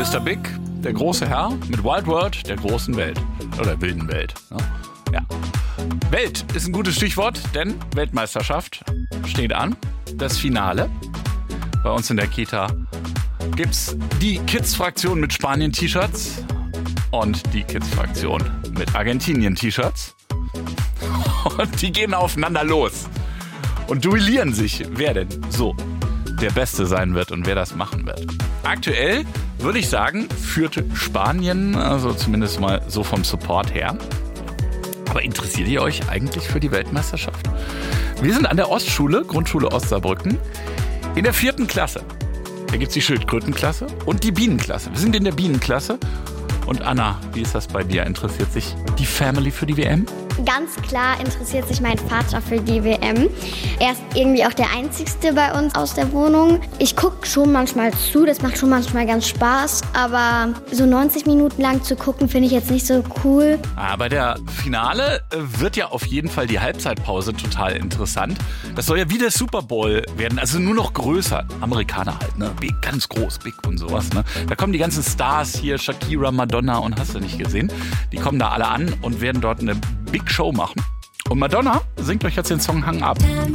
Mr. Big, der große Herr mit Wild World, der großen Welt. Oder wilden Welt. Ne? Ja. Welt ist ein gutes Stichwort, denn Weltmeisterschaft steht an. Das Finale. Bei uns in der Kita gibt's die Kids-Fraktion mit Spanien-T-Shirts und die Kids-Fraktion mit Argentinien-T-Shirts. Und die gehen aufeinander los und duellieren sich, wer denn so der Beste sein wird und wer das machen wird. Aktuell würde ich sagen, führt Spanien, also zumindest mal so vom Support her. Aber interessiert ihr euch eigentlich für die Weltmeisterschaft? Wir sind an der Ostschule, Grundschule Ostsaarbrücken, in der 4. Klasse. Da gibt es die Schildkrötenklasse und die Bienenklasse. Wir sind in der Bienenklasse. Und Anna, wie ist das bei dir? Interessiert sich die Family für die WM? Ganz klar interessiert sich mein Vater für die WM. Er ist irgendwie auch der Einzigste bei uns aus der Wohnung. Ich gucke schon manchmal zu, das macht schon manchmal ganz Spaß. Aber so 90 Minuten lang zu gucken, finde ich jetzt nicht so cool. Bei der Finale wird ja auf jeden Fall die Halbzeitpause total interessant. Das soll ja wie der Super Bowl werden, also nur noch größer. Amerikaner halt, ne? Big, ganz groß, big und sowas, ne? Da kommen die ganzen Stars hier, Shakira, Madonna und hast du nicht gesehen. Die kommen da alle an und werden dort eine Big Show machen. Und Madonna singt euch jetzt den Song Hang Up.